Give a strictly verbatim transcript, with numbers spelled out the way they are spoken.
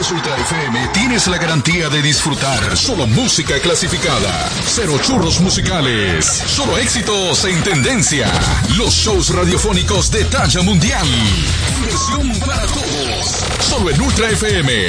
Estaciones Ultra F M tienes la garantía de disfrutar solo música clasificada, cero churros musicales, solo éxitos en tendencia, los shows radiofónicos de talla mundial, diversión para todos, solo en Ultra F M,